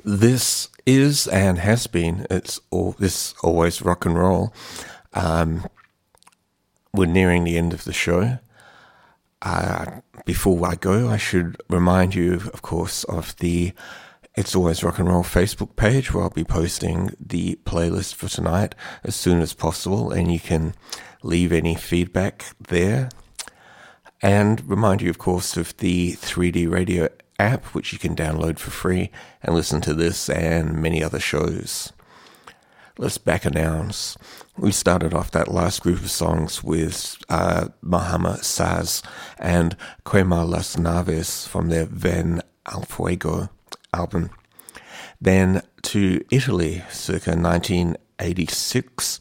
This is and has been, this always rock and roll. We're nearing the end of the show. Before I go, I should remind you, of course, of the It's Always Rock and Roll Facebook page, where I'll be posting the playlist for tonight as soon as possible, and you can leave any feedback there. And remind you, of course, of the 3D Radio app, which you can download for free and listen to this and many other shows. Let's back announce. We started off that last group of songs with Mahama Saz and Quema las Naves from their Ven al Fuego album. Then to Italy, circa 1986,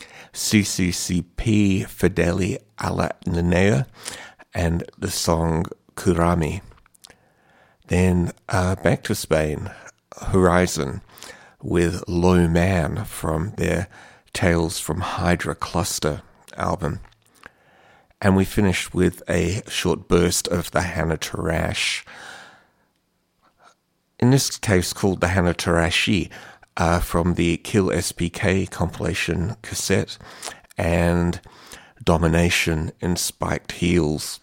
CCCP Fedeli alla Nenea and the song Kurami. Then back to Spain, Horizon with Low Man from their Tales from Hydra Cluster album. And we finished with a short burst of the Hannah Tarash, in this case called the Hannah Tarashi, from the Kill SPK compilation cassette, and Domination in Spiked Heels.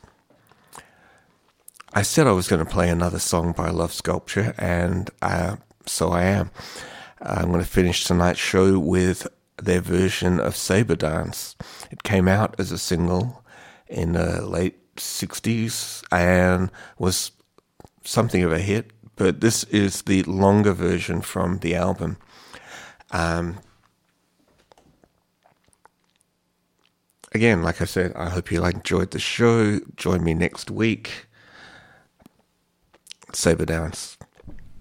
I said I was going to play another song by Love Sculpture, and so I am. I'm going to finish tonight's show with their version of Sabre Dance. It came out as a single in the late 60s and was something of a hit, but this is the longer version from the album. Again, like I said, I hope you enjoyed the show. Join me next week. Sabre Dance.